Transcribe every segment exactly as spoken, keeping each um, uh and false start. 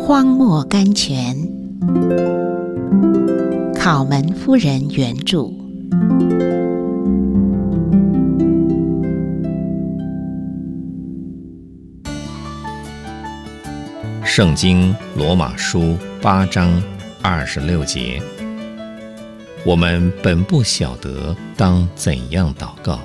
荒漠甘泉，考门夫人原著。 圣经罗马书八章二十六节，我们本不晓得当怎样祷告。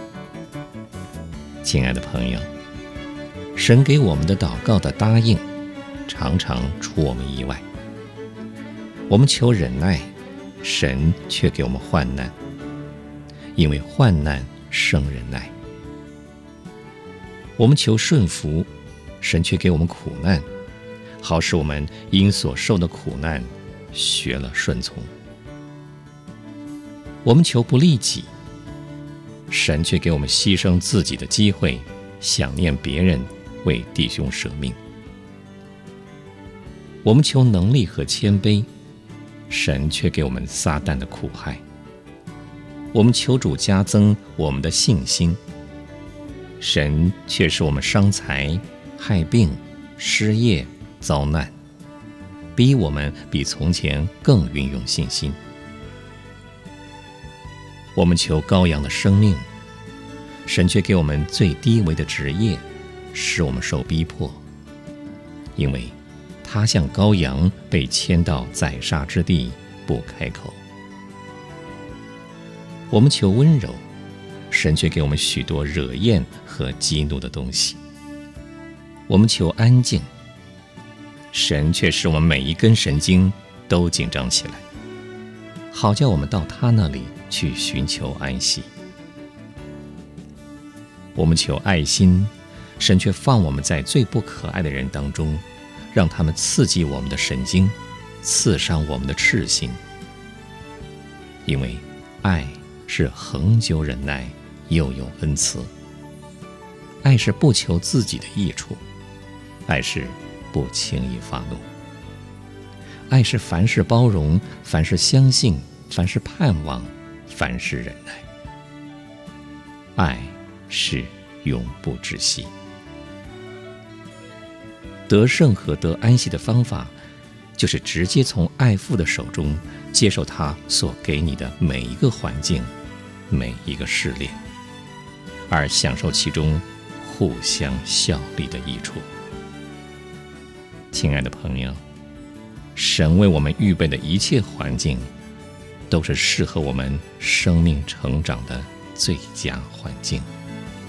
亲爱的朋友，神给我们的祷告的答应常常出我们意外。我们求忍耐，神却给我们患难，因为患难生忍耐。我们求顺服，神却给我们苦难，好使我们因所受的苦难学了顺从。我们求不利己，神却给我们牺牲自己的机会，想念别人，为弟兄舍命。我们求能力和谦卑，神却给我们撒旦的苦害。我们求主加增我们的信心，神却使我们伤财、害病、失业、遭难，逼我们比从前更运用信心。我们求羔羊的生命，神却给我们最低微的职业，使我们受逼迫，因为他像羔羊被牵到宰杀之地，不开口。我们求温柔，神却给我们许多惹厌和激怒的东西。我们求安静，神却使我们每一根神经都紧张起来，好叫我们到他那里去寻求安息。我们求爱心，神却放我们在最不可爱的人当中，让他们刺激我们的神经，刺伤我们的赤心。因为爱是恒久忍耐，又有恩慈。爱是不求自己的益处，爱是不轻易发怒。爱是凡事包容，凡事相信，凡事盼望，凡事忍耐。爱是永不止息。得胜和得安息的方法，就是直接从爱父的手中接受他所给你的每一个环境，每一个试炼，而享受其中互相效力的益处。亲爱的朋友，神为我们预备的一切环境，都是适合我们生命成长的最佳环境。